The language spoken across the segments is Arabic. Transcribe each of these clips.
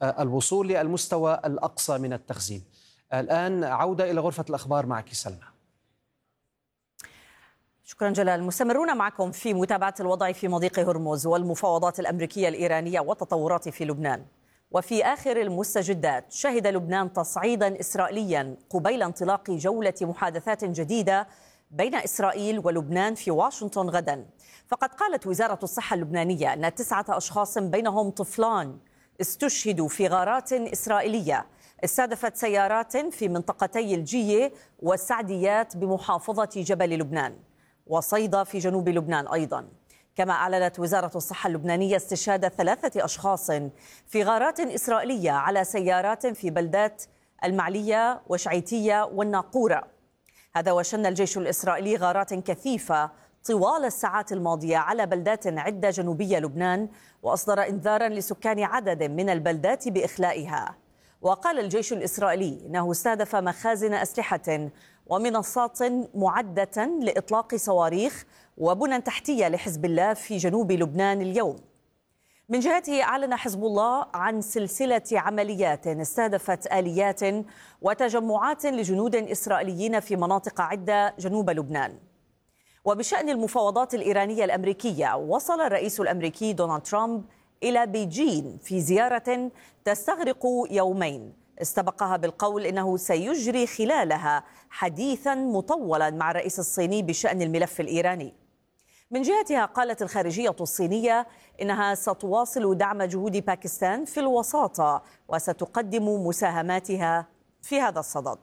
الوصول للمستوى الأقصى من التخزين. الآن عودة إلى غرفة الأخبار معك سلمى. شكرا جلال. مستمرون معكم في متابعة الوضع في مضيق هرمز والمفاوضات الأمريكية الإيرانية والتطورات في لبنان. وفي آخر المستجدات شهد لبنان تصعيدا إسرائيليا قبيل انطلاق جولة محادثات جديدة بين إسرائيل ولبنان في واشنطن غدا. فقد قالت وزارة الصحة اللبنانية أن 9 أشخاص بينهم طفلان استشهدوا في غارات إسرائيلية استهدفت سيارات في منطقتي الجية والسعديات بمحافظة جبل لبنان وصيدا في جنوب لبنان أيضا. كما أعلنت وزارة الصحة اللبنانية استشهاد 3 أشخاص في غارات إسرائيلية على سيارات في بلدات المعلية وشعيتية والناقورة. هذا وشن الجيش الإسرائيلي غارات كثيفة طوال الساعات الماضية على بلدات عدة جنوبية لبنان، وأصدر إنذارا لسكان عدد من البلدات بإخلائها. وقال الجيش الإسرائيلي إنه استهدف مخازن أسلحة ومنصات معدة لإطلاق صواريخ وبنى تحتية لحزب الله في جنوب لبنان اليوم. من جهته أعلن حزب الله عن سلسلة عمليات استهدفت آليات وتجمعات لجنود إسرائيليين في مناطق عدة جنوب لبنان. وبشأن المفاوضات الإيرانية الأمريكية، وصل الرئيس الأمريكي دونالد ترامب إلى بيجين في زيارة تستغرق يومين استبقها بالقول إنه سيجري خلالها حديثا مطولا مع الرئيس الصيني بشأن الملف الإيراني. من جهتها قالت الخارجية الصينية إنها ستواصل دعم جهود باكستان في الوساطة وستقدم مساهماتها في هذا الصدد.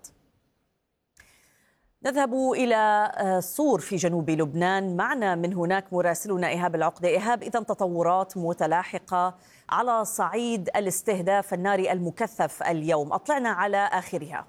نذهب إلى صور في جنوب لبنان. معنا من هناك مراسلنا إيهاب العقدة. إيهاب، إذن تطورات متلاحقة على صعيد الاستهداف الناري المكثف اليوم، أطلعنا على آخرها.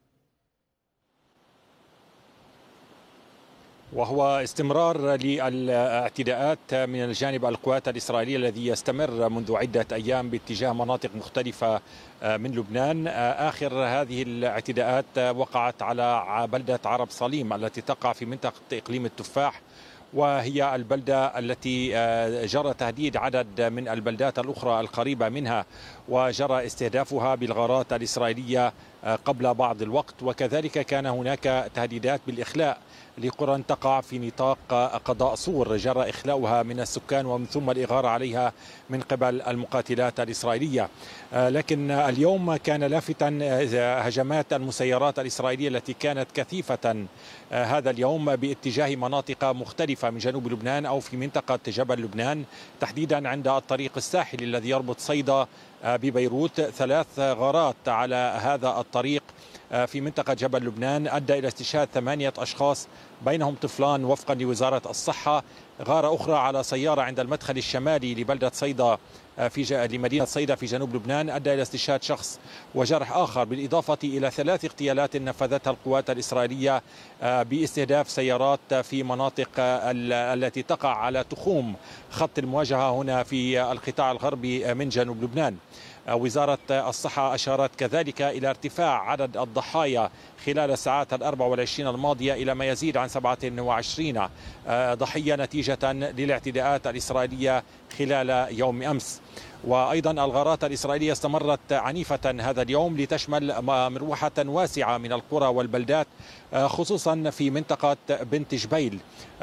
وهو استمرار للاعتداءات من الجانب القوات الإسرائيلية الذي يستمر منذ عدة أيام باتجاه مناطق مختلفة من لبنان. آخر هذه الاعتداءات وقعت على بلدة عرب صليم التي تقع في منطقة إقليم التفاح، وهي البلدة التي جرى تهديد عدد من البلدات الأخرى القريبة منها وجرى استهدافها بالغارات الإسرائيلية قبل بعض الوقت. وكذلك كان هناك تهديدات بالإخلاء لقرى تقع في نطاق قضاء صور جرى إخلاؤها من السكان ومن ثم الإغارة عليها من قبل المقاتلات الإسرائيلية. لكن اليوم كان لافتا هجمات المسيرات الإسرائيلية التي كانت كثيفة هذا اليوم باتجاه مناطق مختلفة من جنوب لبنان أو في منطقة جبل لبنان، تحديدا عند الطريق الساحلي الذي يربط صيدا ببيروت. 3 غارات على هذا الطريق في منطقة جبل لبنان أدى إلى استشهاد 8 أشخاص بينهم طفلان وفقا لوزارة الصحة. غارة أخرى على سيارة عند المدخل الشمالي لبلدة صيدا لمدينة صيدا في جنوب لبنان أدى إلى استشهاد شخص وجرح آخر، بالإضافة إلى 3 اغتيالات نفذتها القوات الإسرائيلية باستهداف سيارات في مناطق التي تقع على تخوم خط المواجهة هنا في القطاع الغربي من جنوب لبنان. وزارة الصحة أشارت كذلك إلى ارتفاع عدد الضحايا خلال الساعات 24 الماضية إلى ما يزيد عن 27 ضحية نتيجة للاعتداءات الإسرائيلية خلال يوم أمس. وأيضا الغارات الإسرائيلية استمرت عنيفة هذا اليوم لتشمل مروحة واسعة من القرى والبلدات خصوصا في منطقة بنت جبيل.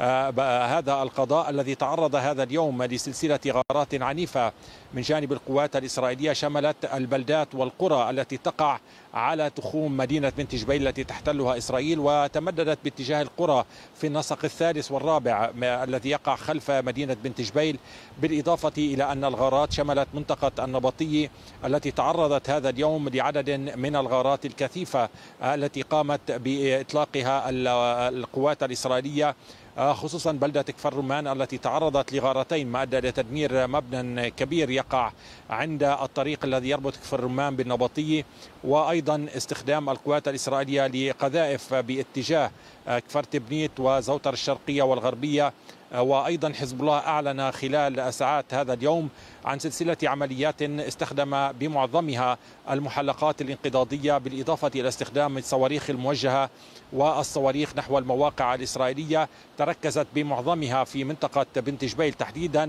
هذا القضاء الذي تعرض هذا اليوم لسلسلة غارات عنيفة من جانب القوات الإسرائيلية شملت البلدات والقرى التي تقع على تخوم مدينة بنت جبيل التي تحتلها إسرائيل، وتمددت باتجاه القرى في النسق الثالث والرابع الذي يقع خلف مدينة بنت جبيل، بالإضافة إلى أن الغارات شملت منطقة النبطية التي تعرضت هذا اليوم لعدد من الغارات الكثيفة التي قامت بإطلاقها القوات الإسرائيلية، خصوصا بلدة كفر رمان التي تعرضت لغارتين ما أدى لتدمير مبنى كبير يقع عند الطريق الذي يربط كفر رمان بالنبطية، وأيضا استخدام القوات الإسرائيلية لقذائف باتجاه كفر تبنيت وزوتر الشرقية والغربية. وأيضا حزب الله أعلن خلال ساعات هذا اليوم عن سلسلة عمليات استخدم بمعظمها المحلقات الانقضاضية، بالإضافة إلى استخدام الصواريخ الموجهة والصواريخ نحو المواقع الإسرائيلية، تركزت بمعظمها في منطقة بنت جبيل تحديدا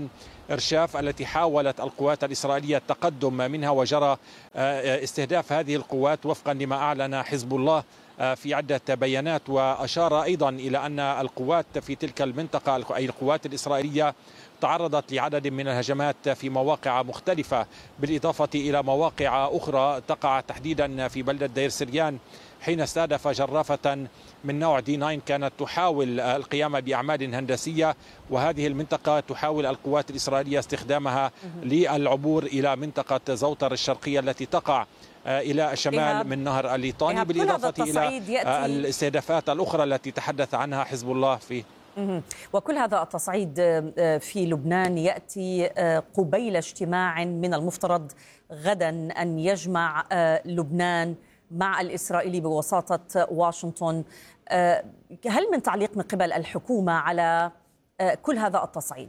إرشاف التي حاولت القوات الإسرائيلية التقدم منها، وجرى استهداف هذه القوات وفقا لما أعلن حزب الله في عدة بيانات. وأشار أيضا إلى أن القوات في تلك المنطقة أي القوات الإسرائيلية تعرضت لعدد من الهجمات في مواقع مختلفة، بالإضافة إلى مواقع أخرى تقع تحديدا في بلدة دير سريان، حين استهدف جرافة من نوع D9 كانت تحاول القيام بأعمال هندسية، وهذه المنطقة تحاول القوات الإسرائيلية استخدامها للعبور إلى منطقة زوطر الشرقية التي تقع إلى الشمال من نهر الليطاني، بالإضافة إلى الاستهدافات الأخرى التي تحدث عنها حزب الله في وكل هذا التصعيد في لبنان يأتي قبيل اجتماع من المفترض غدا أن يجمع لبنان مع الإسرائيلي بوساطة واشنطن. هل من تعليق من قبل الحكومة على كل هذا التصعيد؟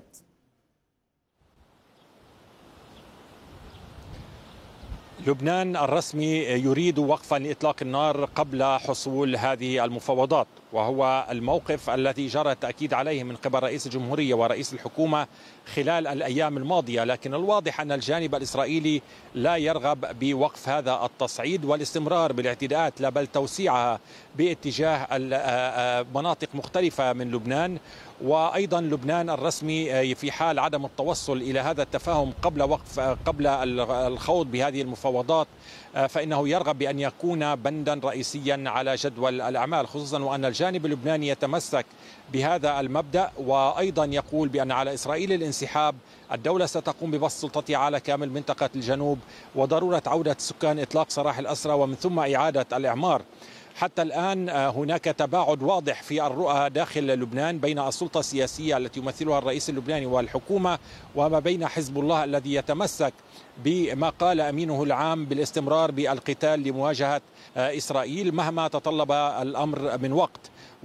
لبنان الرسمي يريد وقفا لإطلاق النار قبل حصول هذه المفاوضات، وهو الموقف الذي جرى التأكيد عليه من قبل رئيس الجمهورية ورئيس الحكومة خلال الأيام الماضية. لكن الواضح أن الجانب الإسرائيلي لا يرغب بوقف هذا التصعيد والاستمرار بالاعتداءات، لا بل توسيعها باتجاه مناطق مختلفة من لبنان. وأيضا لبنان الرسمي في حال عدم التوصل إلى هذا التفاهم قبل الخوض بهذه المفاوضات، فإنه يرغب بأن يكون بندا رئيسيا على جدول الأعمال، خصوصا وأن الجانب اللبناني يتمسك بهذا المبدأ، وأيضا يقول بأن على إسرائيل الانسحاب، الدولة ستقوم ببسط سلطتها على كامل منطقة الجنوب، وضرورة عودة السكان، إطلاق سراح الأسرى، ومن ثم إعادة الإعمار. حتى الآن هناك تباعد واضح في الرؤى داخل لبنان بين السلطة السياسية التي يمثلها الرئيس اللبناني والحكومة، وما بين حزب الله الذي يتمسك بما قال أمينه العام بالاستمرار بالقتال لمواجهة إسرائيل مهما تطلب الأمر من وقت.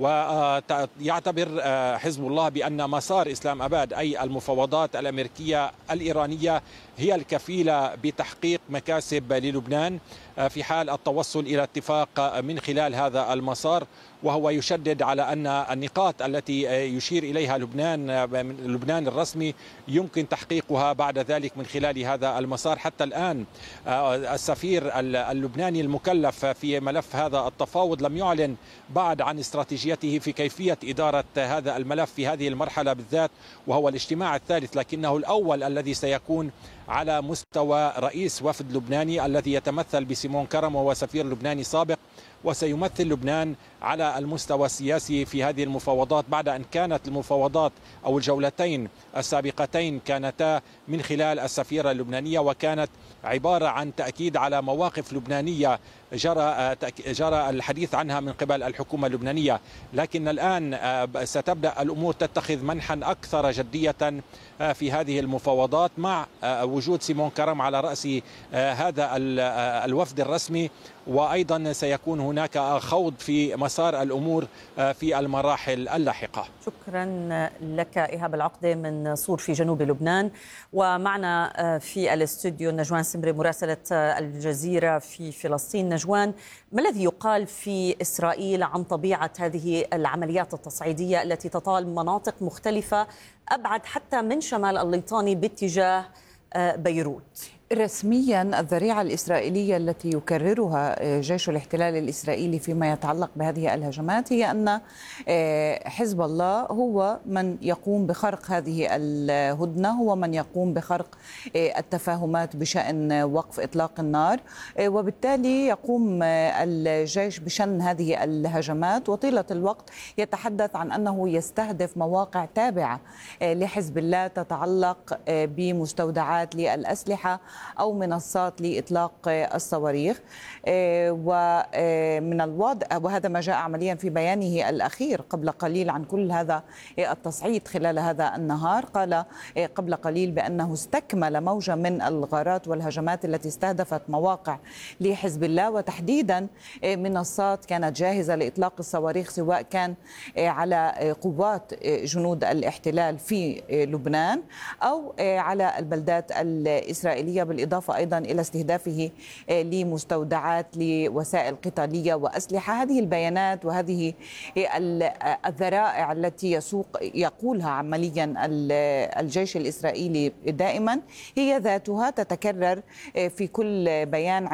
ويعتبر حزب الله بأن مسار إسلام أباد أي المفاوضات الأمريكية الإيرانية هي الكفيلة بتحقيق مكاسب للبنان في حال التوصل إلى اتفاق من خلال هذا المسار. وهو يشدد على أن النقاط التي يشير إليها لبنان الرسمي يمكن تحقيقها بعد ذلك من خلال هذا المسار. حتى الآن السفير اللبناني المكلف في ملف هذا التفاوض لم يعلن بعد عن استراتيجيته في كيفية إدارة هذا الملف في هذه المرحلة بالذات، وهو الاجتماع الثالث، لكنه الأول الذي سيكون على مستوى رئيس وفد لبناني الذي يتمثل بسيمون كرم، وهو سفير لبناني سابق، وسيمثل لبنان على المستوى السياسي في هذه المفاوضات، بعد أن كانت المفاوضات أو الجولتين السابقتين كانتا من خلال السفيرة اللبنانية، وكانت عبارة عن تأكيد على مواقف لبنانية جرى الحديث عنها من قبل الحكومة اللبنانية. لكن الآن ستبدأ الأمور تتخذ منحا أكثر جدية في هذه المفاوضات مع وجود سيمون كرم على رأس هذا الوفد الرسمي، وأيضا سيكون هناك خوض في مسار الأمور في المراحل اللاحقة. شكرا لك إيهاب العقدة من صور في جنوب لبنان. ومعنا في الاستوديو نجوان سمري مراسلة الجزيرة في فلسطين. نجوان، ما الذي يقال في إسرائيل عن طبيعة هذه العمليات التصعيدية التي تطال مناطق مختلفة أبعد حتى من شمال الليطاني باتجاه بيروت؟ رسميا الذريعة الإسرائيلية التي يكررها جيش الاحتلال الإسرائيلي فيما يتعلق بهذه الهجمات هي أن حزب الله هو من يقوم بخرق هذه الهدنة، هو من يقوم بخرق التفاهمات بشأن وقف إطلاق النار، وبالتالي يقوم الجيش بشن هذه الهجمات، وطيلة الوقت يتحدث عن أنه يستهدف مواقع تابعة لحزب الله تتعلق بمستودعات للأسلحة أو منصات لإطلاق الصواريخ. ومن الواضح، وهذا ما جاء عمليا في بيانه الأخير قبل قليل عن كل هذا التصعيد خلال هذا النهار، قال قبل قليل بأنه استكمل موجة من الغارات والهجمات التي استهدفت مواقع لحزب الله، وتحديدا منصات كانت جاهزة لإطلاق الصواريخ، سواء كان على قوات جنود الاحتلال في لبنان أو على البلدات الإسرائيلية بالإضافة أيضا إلى استهدافه لمستودعات لوسائل قتالية وأسلحة. هذه البيانات وهذه الذرائع التي يقولها عمليا الجيش الإسرائيلي دائما هي ذاتها تتكرر في كل بيان